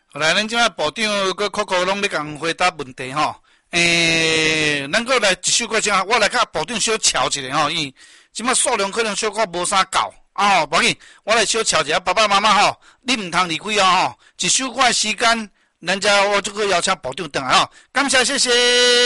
来，咱即摆部长佮 Coco 拢要共回答问题吼。咱搁来一首歌先，我来甲部长小瞧一下吼，因为即摆数量可能小可无啥够啊，无要紧，我来小瞧一下爸爸妈妈吼，你毋通离开哦吼，一首歌的时间，咱才我就去邀请部长回来吼，感谢谢谢。